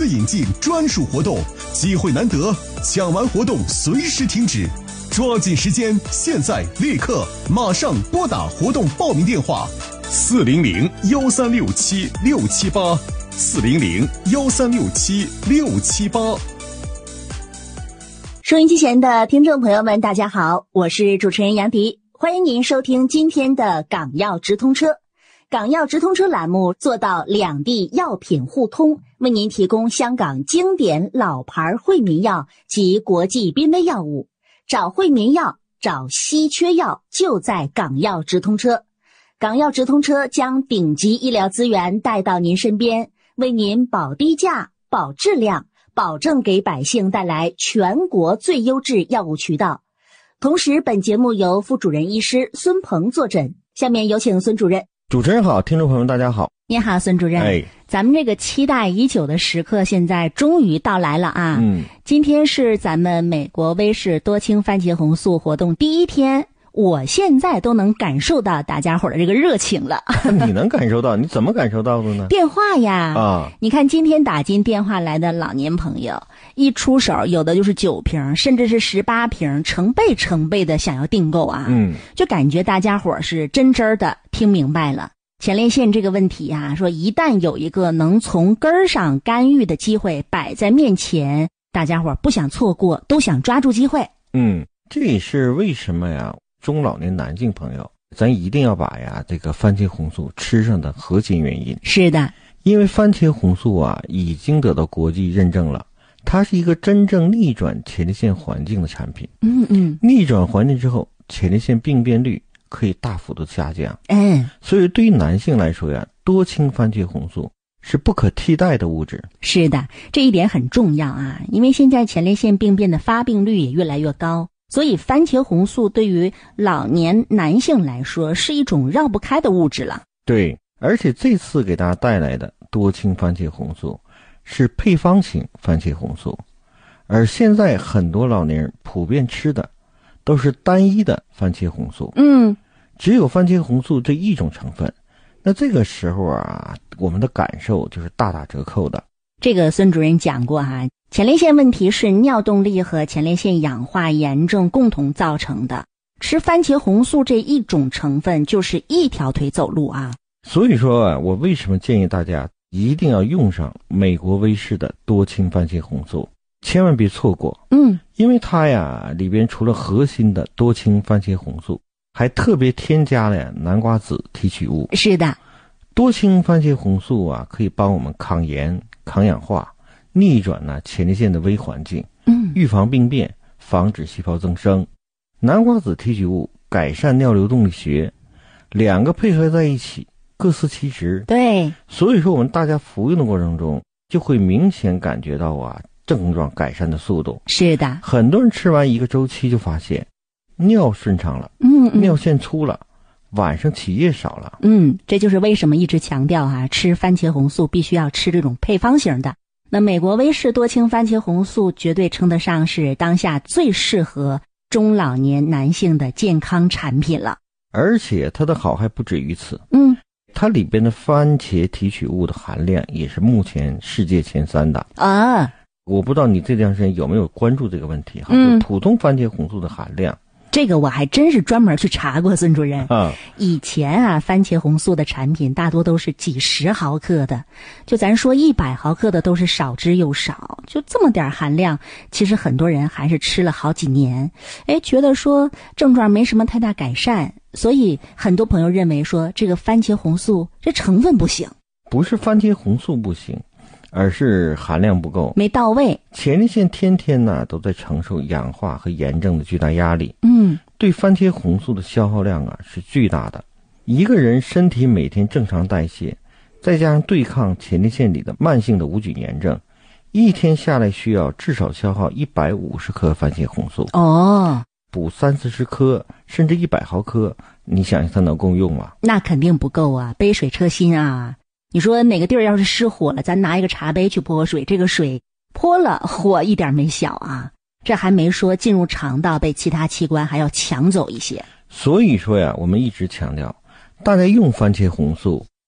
引进专属活动，机会难得，抢完活动随时停止，抓紧时间，现在立刻马上拨打活动报名电话400-1367-678，400-1367-678。 收音机前的听众朋友们，大家好，我是主持人杨迪，欢迎您收听今天的港药直通车。港药直通车栏目做到两地药品互通，为您提供香港经典老牌惠民药及国际濒危药物。找惠民药，找稀缺药，就在港药直通车。港药直通车将顶级医疗资源带到您身边，为您保低价、保质量，保证给百姓带来全国最优质药物渠道。同时，本节目由副主任医师孙鹏坐诊。下面有请孙主任。 主持人好，听众朋友们大家好。 你好，孙主任。咱们这个期待已久的时刻现在终于到来了啊。今天是咱们美国威士多氢番茄红素活动第一天，我现在都能感受到大家伙的这个热情了。 你能感受到？你怎么感受到的呢？ 电话呀。你看今天打进电话来的老年朋友，一出手有的就是9瓶，甚至是18瓶，成倍的想要订购啊。就感觉大家伙是真的听明白了。前列腺这个问题啊，说一旦有一个能从根儿上干预的机会摆在面前，大家伙不想错过，都想抓住机会。 这也是为什么呀，中老年男性朋友咱一定要把这个番茄红素吃上的核心原因。 是的， 因为番茄红素啊已经得到国际认证了，它是一个真正逆转前列腺环境的产品。逆转环境之后，前列腺病变率可以大幅度下降。所以对于男性来说呀，多氢番茄红素是不可替代的物质。 是的，这一点很重要啊，因为现在前列腺病变的发病率也越来越高，所以番茄红素对于老年男性来说是一种绕不开的物质了。 对，而且这次给大家带来的多氢番茄红素是配方型番茄红素，而现在很多老年人普遍吃的都是单一的番茄红素。只有番茄红素这一种成分，那这个时候啊，我们的感受就是大打折扣的。 这个孙主任讲过哈，前列腺问题是尿动力和前列腺氧化炎症共同造成的，吃番茄红素这一种成分就是一条腿走路啊。 所以说啊，我为什么建议大家一定要用上美国威士的多氢番茄红素，千万别错过。因为它呀里边除了核心的多氢番茄红素，还特别添加了南瓜子提取物。 是的， 多氢番茄红素啊可以帮我们抗炎、抗氧化，逆转前列腺的微环境，预防病变，防止细胞增生。南瓜子提取物改善尿流动力学，两个配合在一起，各司其职。 对， 所以说我们大家服用的过程中，就会明显感觉到症状改善的速度。 是的， 很多人吃完一个周期就发现尿顺畅了，尿腺粗了，晚上起夜少了。 这就是为什么一直强调吃番茄红素必须要吃这种配方型的。那美国威士多氢番茄红素绝对称得上是当下最适合中老年男性的健康产品了。 而且它的好还不止于此。它里边的番茄提取物的含量也是目前世界前3的啊。我不知道你这段时间有没有关注这个问题普通番茄红素的含量， 这个我还真是专门去查过，孙主任。以前番茄红素的产品大多都是几十毫克的，就咱说100毫克的都是少之又少，就这么点含量，其实很多人还是吃了好几年，觉得说症状没什么太大改善，所以很多朋友认为说这个番茄红素这成分不行。 不是番茄红素不行，而是含量不够， 没到位。 前列腺天天都在承受氧化和炎症的巨大压力。对番茄红素的消耗量是巨大的。一个人身体每天正常代谢，再加上对抗前列腺里的慢性的无菌炎症，一天下来需要至少消耗150克番茄红素。补30-40颗甚至100毫克，你想想它能够用吗？ 那肯定不够啊，杯水车薪啊。你说哪个地儿要是失火了，咱拿一个茶杯去泼水，这个水泼了火一点没小啊。这还没说进入肠道被其他器官还要抢走一些。 所以说呀，我们一直强调大家用番茄红素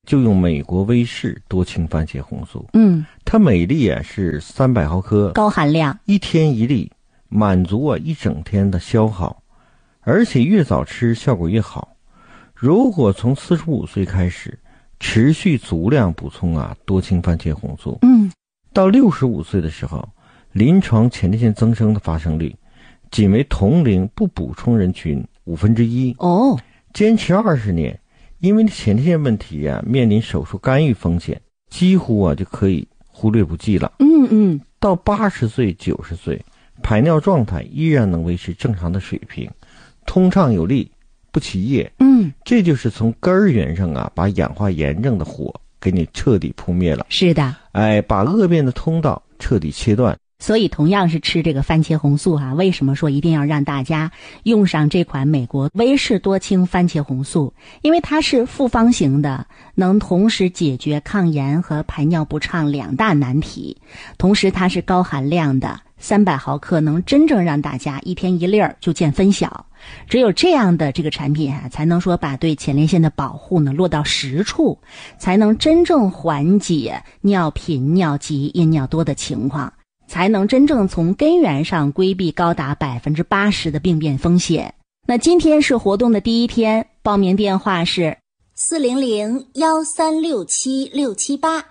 就用美国威士多氢番茄红素。它每粒是300毫克， 高含量 ，1天1粒，满足1整天的消耗，而且越早吃效果越好。如果从45岁开始持续足量补充多氢番茄红素，到65岁的时候，临床前列腺增生的发生率仅为同龄不补充人群1/5。坚持20年，因为前列腺问题面临手术干预风险，几乎就可以忽略不计了。到80岁90岁，排尿状态依然能维持正常的水平，通畅有力，不起夜。这就是从根儿源上把氧化炎症的火给你彻底扑灭了。 是的， 把恶变的通道彻底切断。 所以同样是吃这个番茄红素为什么说一定要让大家用上这款美国威士多氢番茄红素？因为它是复方型的，能同时解决抗炎和排尿不畅2大难题，同时它是高含量的，300毫克能真正让大家1天1粒就见分晓。只有这样的这个产品才能说把对前列腺的保护呢落到实处，才能真正缓解尿频、尿急、阴尿多的情况，才能真正从根源上规避高达80%的病变风险。那今天是活动的第1天，报名电话是 400-1367-678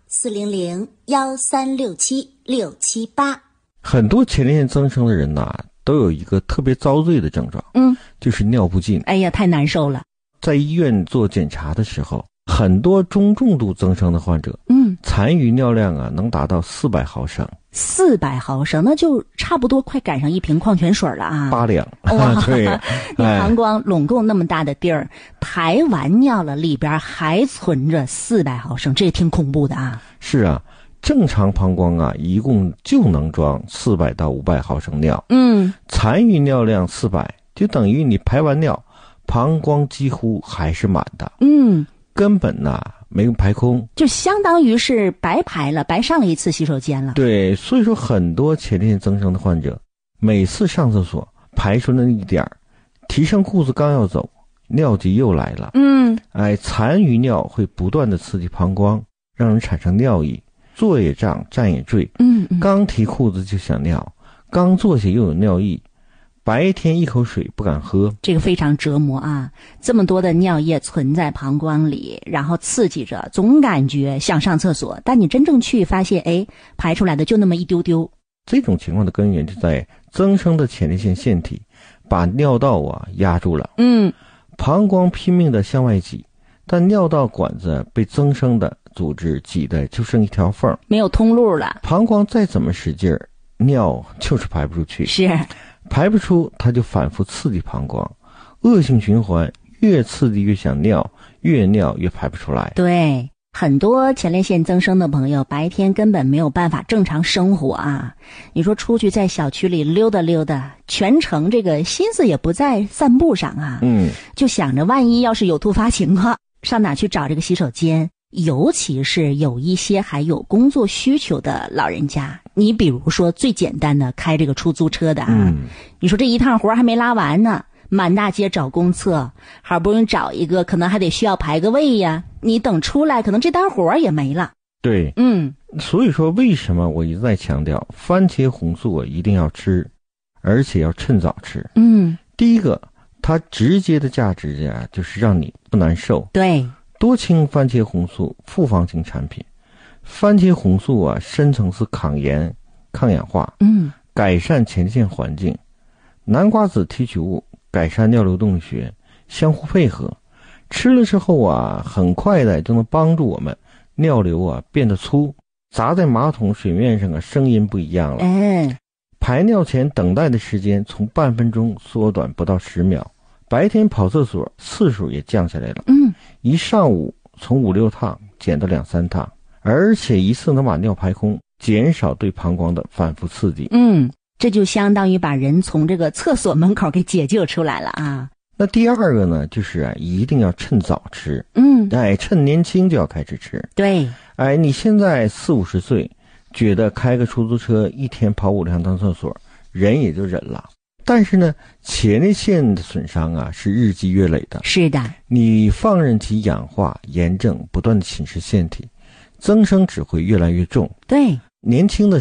400-1367-678。 很多前列腺增生的人都有一个特别遭罪的症状，就是尿不尽。 哎呀，太难受了。 在医院做检查的时候，很多中重度增生的患者，残余尿量能达到400毫升。 400毫升，那就差不多快赶上1瓶矿泉水了 8两。对， 你膀胱拢共那么大的地儿，排完尿了，里边还存着400毫升，这也挺恐怖的是正常膀胱一共就能装400到500毫升尿。残余尿量400，就等于你排完尿，膀胱几乎还是满的。根本没有排空， 就相当于是白排了，白上了一次洗手间了。 对，所以说很多前列腺增生的患者，每次上厕所排出那一点，提上裤子刚要走，尿急又来了。残余尿会不断的刺激膀胱，让人产生尿意，坐也胀，站也坠。刚提裤子就想尿，刚坐下又有尿意，白天一口水不敢喝， 这个非常折磨这么多的尿液存在膀胱里，然后刺激着，总感觉想上厕所，但你真正去发现，排出来的就那么一丢丢。 这种情况的根源就在增生的前列腺腺体把尿道压住了。膀胱拼命的向外挤，但尿道管子被增生的组织挤的就剩一条缝， 没有通路了。 膀胱再怎么使劲，尿就是排不出去。 是。 排不出，它就反复刺激膀胱，恶性循环，越刺激越想尿，越尿越排不出来。 对，很多前列腺增生的朋友白天根本没有办法正常生活你说出去在小区里溜达溜达，全程这个心思也不在散步上就想着万一要是有突发情况，上哪去找这个洗手间？尤其是有一些还有工作需求的老人家，你比如说最简单的开这个出租车的你说这一趟活还没拉完呢，满大街找公厕，好不容易找一个，可能还得需要排个位呀，你等出来可能这单活也没了。 对，所以说为什么我一直在强调番茄红素一定要吃，而且要趁早吃。第一个，它直接的价值就是让你不难受。 对， 多氢番茄红素复方型产品，番茄红素深层次抗炎、抗氧化，改善前列腺环境，南瓜子提取物改善尿流动力学，相互配合，吃了之后很快的就能帮助我们尿流变得粗，砸在马桶水面上声音不一样了。排尿前等待的时间从半分钟缩短不到10秒，白天跑厕所次数也降下来了。一上午从5-6趟减到2-3趟，而且一次能把尿排空，减少对膀胱的反复刺激。 这就相当于把人从这个厕所门口给解救出来了那第二个呢，就是一定要趁早吃。趁年轻就要开始吃。 对， 你现在40-50岁，觉得开个出租车一天跑5-6趟厕所，人也就忍了。 但是呢，前列腺的损伤啊是日积月累的。 是的， 你放任其氧化、炎症不断的侵蚀腺体，增生只会越来越重。 对， 年轻的